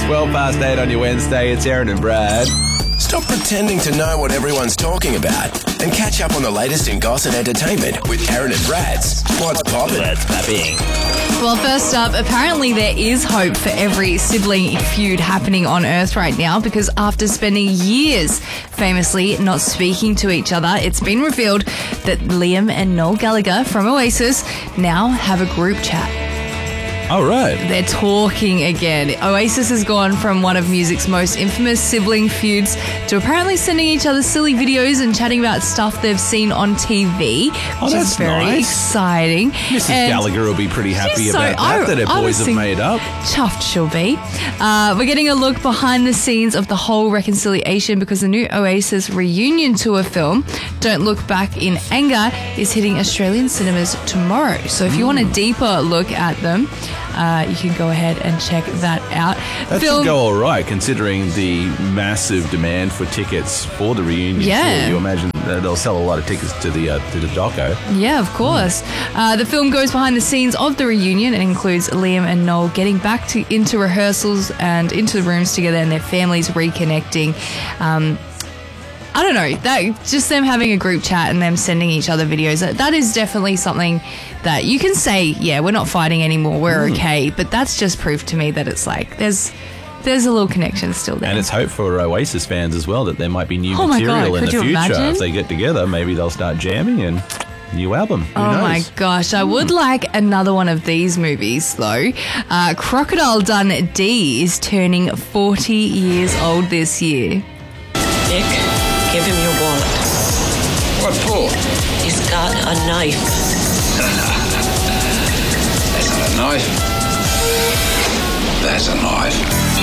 12 past 8 on your Wednesday. It's Aaron and Brad. Stop pretending to know what everyone's talking about and catch up on the latest in gossip entertainment with Aaron and Brad's What's Poppin'. That's popping. Well, first up, apparently there is hope for every sibling feud happening on Earth right now, because after spending years famously not speaking to each other, it's been revealed that Liam and Noel Gallagher from Oasis now have a group chat. All right. They're talking again. Oasis has gone from one of music's most infamous sibling feuds to apparently sending each other silly videos and chatting about stuff they've seen on TV, which that's is very nice. exciting. Mrs. And Gallagher will be pretty happy she's about that her I boys was have made up. Chuffed she'll be. We're getting a look behind the scenes of the whole reconciliation, because the new Oasis reunion tour film, Don't Look Back in Anger, is hitting Australian cinemas tomorrow. So if you want a deeper look at them, you can go ahead and check that out. That should go all right, considering the massive demand for tickets for the reunion Yeah. tour. You imagine that they'll sell a lot of tickets to the doco. Yeah, of course. The film goes behind the scenes of the reunion and includes Liam and Noel getting back into rehearsals and into the rooms together, and their families reconnecting. I don't know, that just them having a group chat and them sending each other videos, that is definitely something that you can say, yeah, we're not fighting anymore, we're okay. But that's just proof to me that it's like there's a little connection still there. And it's hope for Oasis fans as well that there might be new Oh my God, material in could the you future. imagine? If they get together, maybe they'll start jamming and new album. Who Oh knows? my gosh, I would like another one of these movies though. Crocodile Dundee is turning 40 years old this year. Nick, give him your wallet. What for? He's got a knife. That's not a knife. That's a knife.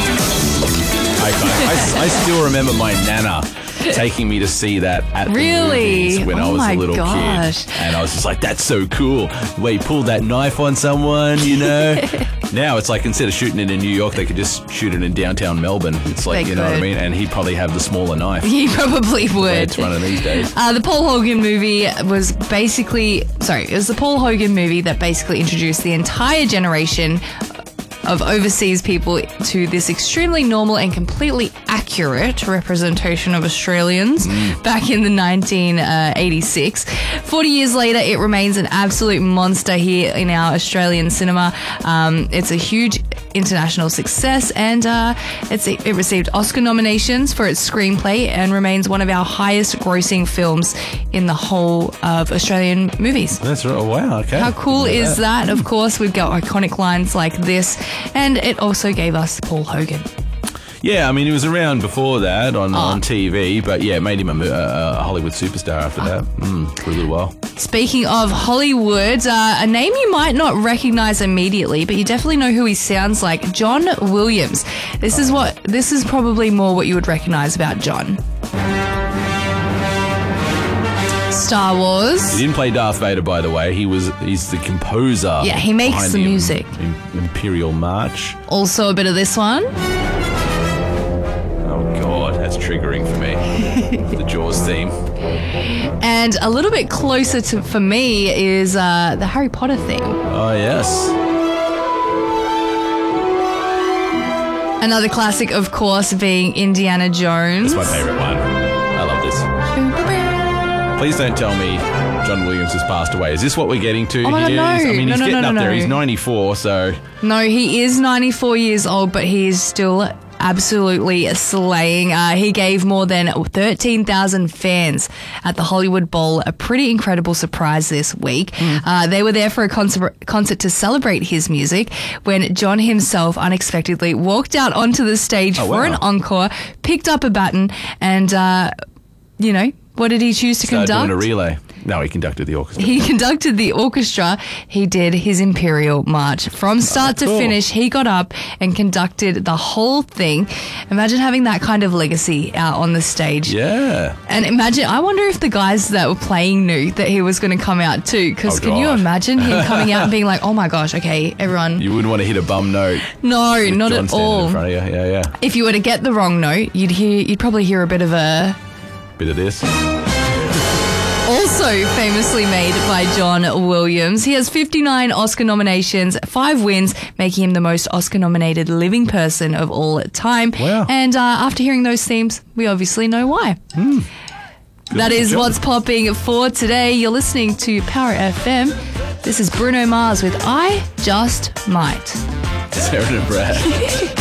I still remember my nana taking me to see that at the Really? movies when I Oh was my a little gosh. kid. And I was just like, that's so cool. Where he pulled that knife on someone, you know? Now it's like instead of shooting it in New York, they could just shoot it in downtown Melbourne. It's like, They you know what I could. mean? And he'd probably have the smaller knife. He probably The way would. it's running these days. The Paul Hogan movie was it was the Paul Hogan movie that basically introduced the entire generation of overseas people to this extremely normal and completely accurate representation of Australians back in the 1986. 40 years later, it remains an absolute monster here in our Australian cinema. It's a huge international success, and it received Oscar nominations for its screenplay and remains one of our highest grossing films in the whole of Australian movies. That's right. Oh, wow. Okay. How cool Look at is that? that? Of course, we've got iconic lines like this, and it also gave us Paul Hogan. Yeah, I mean, he was around before that Oh. on TV, but yeah, it made him a Hollywood superstar after that for a little while. Speaking of Hollywood, a name you might not recognize immediately, but you definitely know who he sounds like, John Williams. This is probably more what you would recognize about John. Star Wars. He didn't play Darth Vader, by the way. He's the composer. Yeah, he makes behind the music. Imperial March. Also a bit of this one. Oh God, that's triggering for me. The Jaws theme. And a little bit closer for me is the Harry Potter theme. Oh yes. Another classic, of course, being Indiana Jones. That's my favourite one. I love this. Please don't tell me John Williams has passed away. Is this what we're getting to? Oh my God, here? no. I mean, he's No, getting up there. no. He's 94, so No, he is 94 years old, but he is still absolutely slaying. He gave more than 13,000 fans at the Hollywood Bowl a pretty incredible surprise this week. They were there for a concert to celebrate his music when John himself unexpectedly walked out onto the stage for an encore, picked up a baton, and, what did he choose to started conduct? doing a relay. No, he conducted the orchestra. He conducted the orchestra. He did his Imperial March. From start to cool. finish, he got up and conducted the whole thing. Imagine having that kind of legacy out on the stage. Yeah. And I wonder if the guys that were playing knew that he was going to come out too. Because Oh, can you God. imagine him coming out and being like, oh my gosh, okay, everyone. You wouldn't want to hit a bum note. No, with not John at standing all. in front of you. Yeah. If you were to get the wrong note, you'd probably hear a bit of a... Bit of this. Also also famously made by John Williams. He has 59 Oscar nominations, 5 wins, making him the most Oscar-nominated living person of all time. Wow. And after hearing those themes, we obviously know why. That is what's popping for today. You're listening to Power FM. This is Bruno Mars with I Just Might. Sarah and Brad.